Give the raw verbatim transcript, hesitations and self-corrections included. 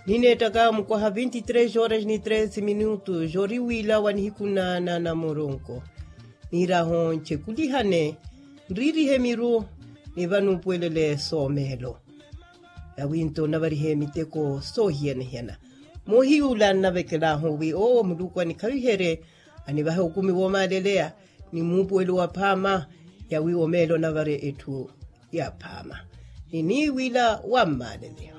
Nine taka mkoha vinte e três horas ni treze minutos. Jori wila wanihikuna na na moronko. Nira honche kulihane. Riri hemiru. Nivanu puelele so melo. Ya winto navarihe miteko so hiene hiena. Mohi ulan navekela howi o mlukwa ni kawihere. Anivahe ukumi woma lelea. Ni mupuelu wa pama. Ya wi omelo navari etu ya pama. Ni wila wama lelea.